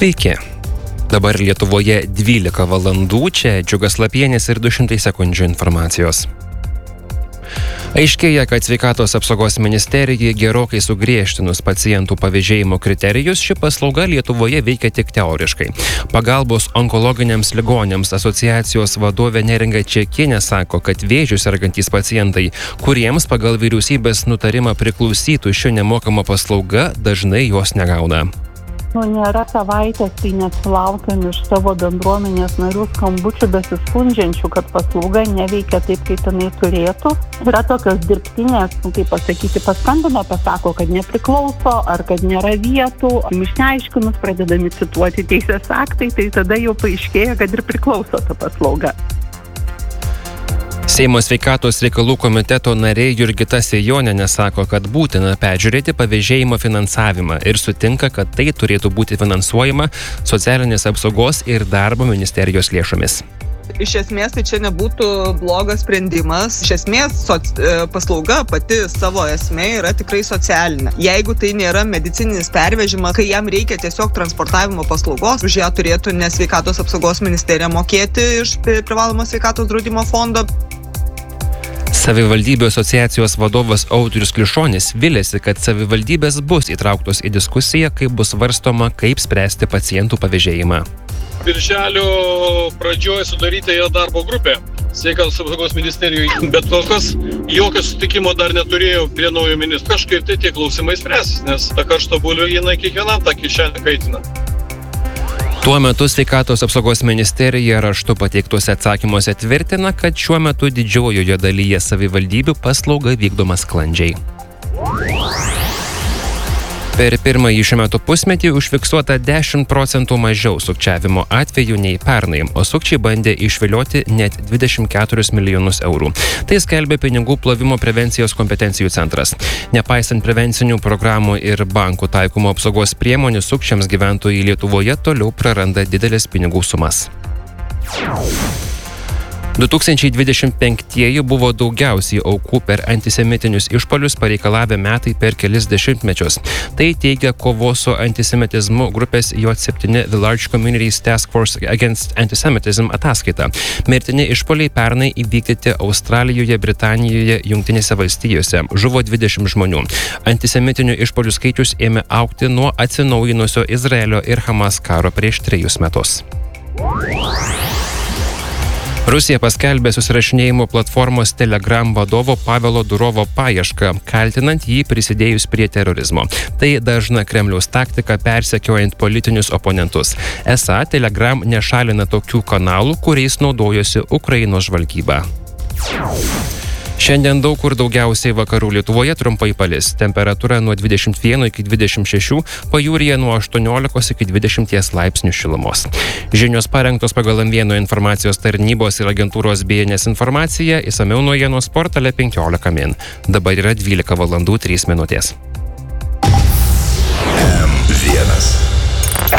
Sveiki. Dabar Lietuvoje 12 valandų, čia Džiugas Lapienis ir 200 sekundžių informacijos. Aiškėja, kad Sveikatos apsaugos ministerijai gerokai sugriežtinus pacientų pavėžėjimo kriterijus, ši paslauga Lietuvoje veikia tik teoriškai. Pagalbos onkologiniams ligoniams asociacijos vadovė Neringa Čekienė sako, kad vėžiu sergantys pacientai, kuriems pagal vyriausybės nutarimą priklausytų ši nemokama paslauga, dažnai jos negauna. Nėra savaitės, tai nesulaukiam iš savo bendruomenės narių skambučių besiskundžiančių, kad paslauga neveikia taip, kaip jinai turėtų. Yra tokios dirbtinės, kaip pasakyti, paskambino, pasako, kad nepriklauso ar kad nėra vietų. Išneaiškinus pradedami cituoti teisės aktai, tai tada jau paaiškėja, kad ir priklauso ta paslauga. Seimo sveikatos reikalų komiteto narė Jurgita Sejonienė sako, kad būtina peržiūrėti pavėžėjimo finansavimą ir sutinka, kad tai turėtų būti finansuojama socialinės apsaugos ir darbo ministerijos lėšomis. Iš esmės tai čia nebūtų blogas sprendimas. Iš esmės paslauga pati savo esmė yra tikrai socialinė. Jeigu tai nėra medicininis pervežimas, kai jam reikia tiesiog transportavimo paslaugos, už ją turėtų ne Sveikatos apsaugos ministerija mokėti iš privalomo sveikatos draudimo fondo. Savivaldybių asociacijos vadovas Audrius Klišonis viliasi, kad savivaldybės bus įtrauktos į diskusiją, kai bus svarstoma, kaip spręsti pacientų pavėžėjimą. Birželio pradžioje sudaryta yra darbo grupė Sveikatos apsaugos ministerijoje, bet kol kas jokio sutikimo dar neturėjau prie naujo ministro. Kažkaip tai tie klausimai spręsis, nes ta karšta bulvė jinai kiekvienam tą kišenę kaitina. Tuo metu Sveikatos apsaugos ministerija raštu pateiktuose atsakymuose tvirtina, kad šiuo metu didžiojoje dalyje savivaldybių paslauga vykdoma sklandžiai. Per pirmąjį šiuo metu pusmetį užfiksuota 10% mažiau sukčiavimo atvejų nei pernai, o sukčiai bandė išvilioti net 24 milijonus eurų. Tai skelbia pinigų plovimo prevencijos kompetencijų centras. Nepaisant prevencinių programų ir bankų taikomų apsaugos priemonių, sukčiams gyventojai Lietuvoje toliau praranda didelės pinigų sumas. 2025 buvo daugiausiai aukų per antisemitinius išpuolius pareikalavę metai per kelis dešimtmečius. Tai teigia kovos su antisemitizmu grupės J7 The Large Communities Task Force Against Antisemitism ataskaita. Mirtini išpuoliai pernai įvykdyti Australijoje, Britanijoje, Jungtinėse valstijose. Žuvo 20 žmonių. Antisemitinių išpuolių skaičius ėmė augti nuo atsinaujinusio Izraelio ir Hamas karo prieš 3 metus. Rusija paskelbė susirašinėjimo platformos Telegram vadovo Pavelo Durovo paiešką, kaltinant jį prisidėjus prie terorizmo. Tai dažna Kremliaus taktika persekiojant politinius oponentus. Esą Telegram nešalina tokių kanalų, kuriais naudojosi Ukrainos žvalgyba. Šiandien daug kur daugiausiai vakarų Lietuvoje trumpai palis. Temperatūra nuo 21 iki 26, pajūryje nuo 18 iki 20 laipsnių šilumos. Žinios parengtos pagal M1 informacijos tarnybos ir agentūros BNS informaciją, išsamiau naujienos portale 15 min. Dabar yra 12 valandų 3 minutės.